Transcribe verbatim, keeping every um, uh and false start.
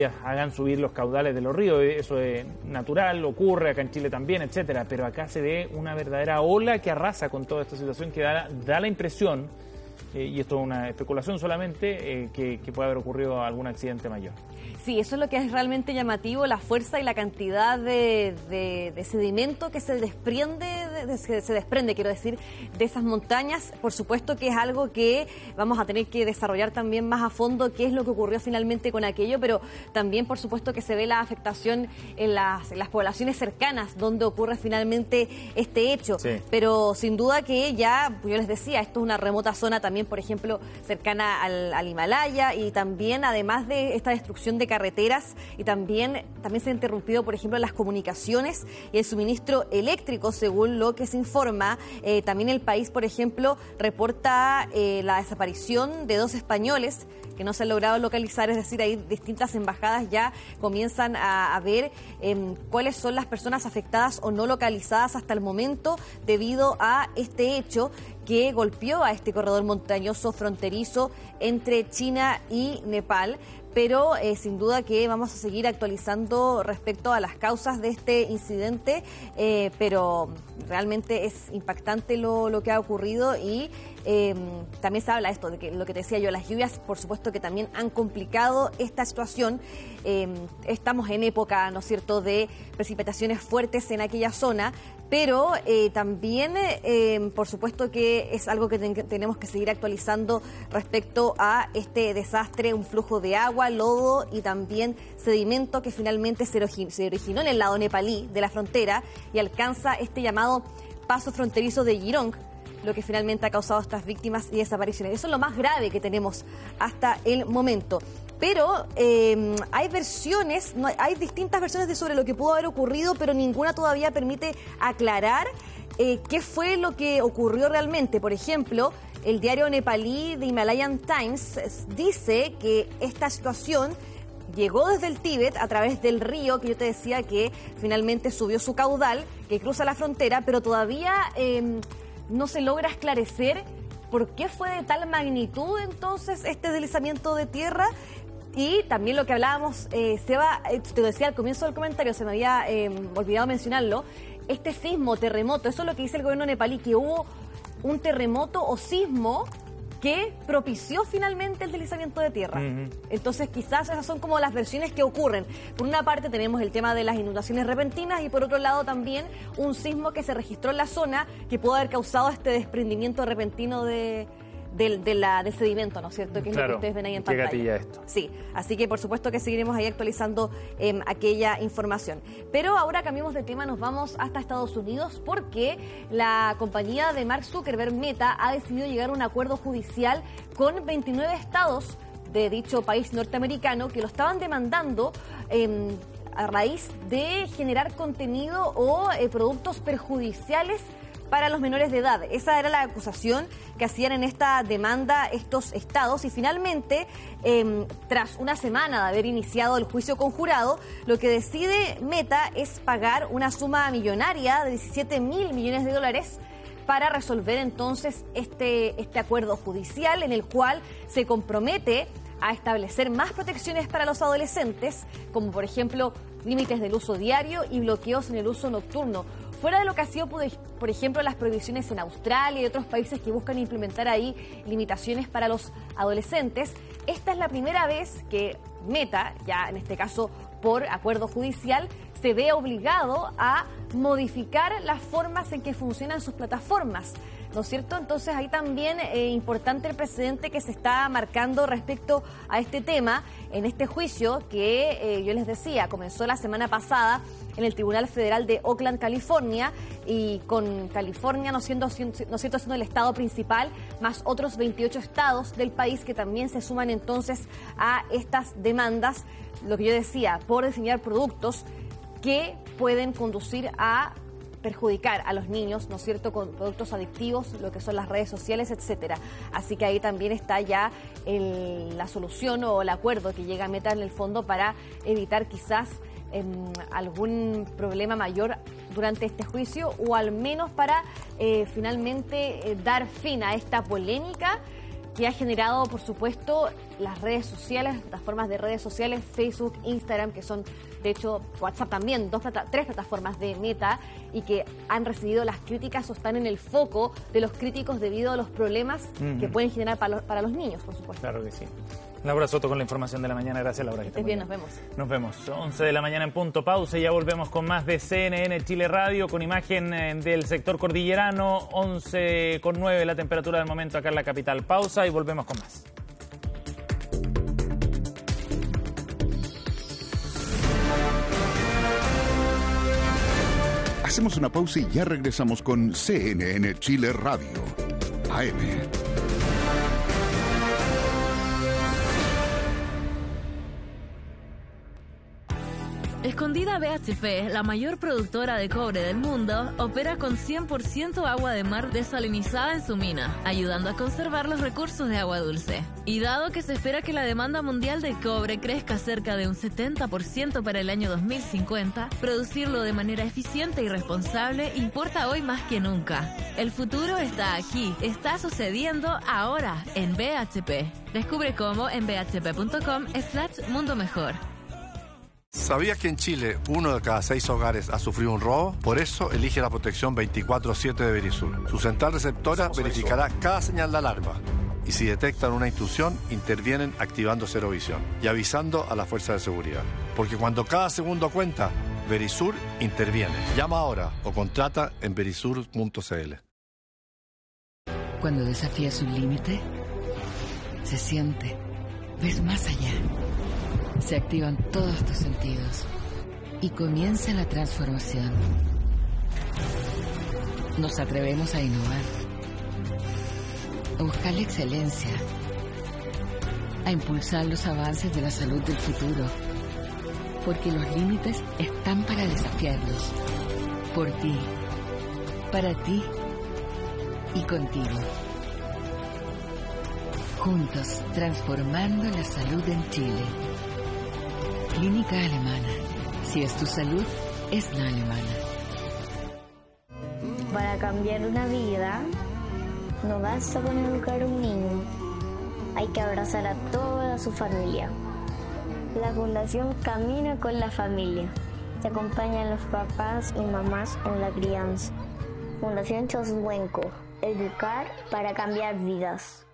hagan subir los caudales de los ríos. Eso es natural, ocurre acá en Chile también, etcétera. Pero acá se ve una verdadera ola que arrasa con toda esta situación, que da, da la impresión, eh, y esto es una especulación solamente, eh, que, que puede haber ocurrido algún accidente mayor. Sí, eso es lo que es realmente llamativo, la fuerza y la cantidad de, de, de sedimento que se desprende, de, de, se desprende, quiero decir, de esas montañas. Por supuesto que es algo que vamos a tener que desarrollar también más a fondo, qué es lo que ocurrió finalmente con aquello, pero también por supuesto que se ve la afectación en las, en las poblaciones cercanas donde ocurre finalmente este hecho. Sí. Pero sin duda que ya, yo les decía, esto es una remota zona también, por ejemplo, cercana al, al Himalaya, y también además de esta destrucción de carreteras, y también, también se ha interrumpido, por ejemplo, las comunicaciones y el suministro eléctrico, según lo que se informa. Eh, también el país, por ejemplo, reporta eh, la desaparición de dos españoles que no se han logrado localizar, es decir, ahí distintas embajadas ya comienzan a, a ver eh, cuáles son las personas afectadas o no localizadas hasta el momento debido a este hecho que golpeó a este corredor montañoso fronterizo entre China y Nepal. Pero eh, sin duda que vamos a seguir actualizando respecto a las causas de este incidente, eh, pero realmente es impactante lo, lo que ha ocurrido, y eh, también se habla esto, de que lo que te decía yo, las lluvias por supuesto que también han complicado esta situación. Eh, estamos en época, ¿no es cierto?, de precipitaciones fuertes en aquella zona, pero eh, también eh, por supuesto que es algo que ten- tenemos que seguir actualizando respecto a este desastre, un flujo de agua, lodo y también sedimento que finalmente se, origi- se originó en el lado nepalí de la frontera y alcanza este llamado paso fronterizo de Girong, lo que finalmente ha causado estas víctimas y desapariciones. Eso es lo más grave que tenemos hasta el momento. Pero eh, hay versiones, no, hay distintas versiones de sobre lo que pudo haber ocurrido, pero ninguna todavía permite aclarar eh, qué fue lo que ocurrió realmente. Por ejemplo, el diario nepalí The Himalayan Times dice que esta situación llegó desde el Tíbet a través del río, que yo te decía que finalmente subió su caudal, que cruza la frontera, pero todavía eh, no se logra esclarecer por qué fue de tal magnitud entonces este deslizamiento de tierra. Y también lo que hablábamos, eh, Seba, eh, te lo decía al comienzo del comentario, se me había eh, olvidado mencionarlo, este sismo, terremoto, eso es lo que dice el gobierno nepalí, que hubo un terremoto o sismo que propició finalmente el deslizamiento de tierra. Uh-huh. Entonces quizás esas son como las versiones que ocurren. Por una parte tenemos el tema de las inundaciones repentinas y por otro lado también un sismo que se registró en la zona que pudo haber causado este desprendimiento repentino de... Del, de la, del sedimento, ¿no es cierto? Que es claro, lo que ustedes ven ahí en pantalla. ¿Qué gatilla esto? Sí, así que por supuesto que seguiremos ahí actualizando eh, aquella información. Pero ahora cambiamos de tema, nos vamos hasta Estados Unidos porque la compañía de Mark Zuckerberg, Meta, ha decidido llegar a un acuerdo judicial con veintinueve estados de dicho país norteamericano que lo estaban demandando eh, a raíz de generar contenido o eh, productos perjudiciales para los menores de edad. Esa era la acusación que hacían en esta demanda estos estados y finalmente, eh, tras una semana de haber iniciado el juicio conjurado, lo que decide Meta es pagar una suma millonaria de diecisiete mil millones de dólares para resolver entonces este, este acuerdo judicial en el cual se compromete a establecer más protecciones para los adolescentes, como por ejemplo límites del uso diario y bloqueos en el uso nocturno. Fuera de lo que ha sido, por ejemplo, las prohibiciones en Australia y otros países que buscan implementar ahí limitaciones para los adolescentes, esta es la primera vez que Meta, ya en este caso por acuerdo judicial, se ve obligado a modificar las formas en que funcionan sus plataformas, ¿no es cierto? Entonces ahí también es eh, importante el precedente que se está marcando respecto a este tema en este juicio que eh, yo les decía, comenzó la semana pasada en el Tribunal Federal de Oakland, California, y con California no siendo, no siendo, siendo el estado principal, más otros veintiocho estados del país que también se suman entonces a estas demandas, lo que yo decía, por diseñar productos que pueden conducir a perjudicar a los niños, ¿no es cierto?, con productos adictivos, lo que son las redes sociales, etcétera. Así que ahí también está ya el, la solución o el acuerdo que llega a Meta en el fondo para evitar quizás eh, algún problema mayor durante este juicio o al menos para eh, finalmente eh, dar fin a esta polémica que ha generado, por supuesto, las redes sociales, las plataformas de redes sociales, Facebook, Instagram, que son, de hecho, WhatsApp también, dos plata tres plataformas de Meta, y que han recibido las críticas o están en el foco de los críticos debido a los problemas uh-huh. que pueden generar para los, para los niños, por supuesto. Claro que sí. Laura Soto con la información de la mañana. Gracias, Laura. Que estés bien, nos vemos. Nos vemos. once de la mañana en punto, pausa y ya volvemos con más de C N N Chile Radio, con imagen eh, del sector cordillerano. once con nueve la temperatura del momento acá en la capital. Pausa y volvemos con más. Hacemos una pausa y ya regresamos con C N N Chile Radio, A M. Escondida B H P, la mayor productora de cobre del mundo, opera con cien por ciento agua de mar desalinizada en su mina, ayudando a conservar los recursos de agua dulce. Y dado que se espera que la demanda mundial de cobre crezca cerca de un setenta por ciento para el año dos mil cincuenta, producirlo de manera eficiente y responsable importa hoy más que nunca. El futuro está aquí, está sucediendo ahora en B H P. Descubre cómo en b h p punto com slash mundo mejor. ¿Sabías que en Chile uno de cada seis hogares ha sufrido un robo? Por eso elige la protección veinticuatro siete de Verisur. Su central receptora verificará cada señal de alarma y si detectan una intrusión, intervienen activando Cero Visión y avisando a la fuerza de seguridad. Porque cuando cada segundo cuenta, Verisur interviene. Llama ahora o contrata en verisur punto c l. Cuando desafías un límite, se siente, ves más allá. Se activan todos tus sentidos y comienza la transformación. Nos atrevemos a innovar, a buscar la excelencia, a impulsar los avances de la salud del futuro, porque los límites están para desafiarlos, por ti, para ti y contigo. Juntos, transformando la salud en Chile. Clínica Alemana. Si es tu salud, es la alemana. Para cambiar una vida, no basta con educar a un niño. Hay que abrazar a toda su familia. La Fundación Camina con la Familia. Se acompañan los papás y mamás en la crianza. Fundación Choswenco. Educar para cambiar vidas.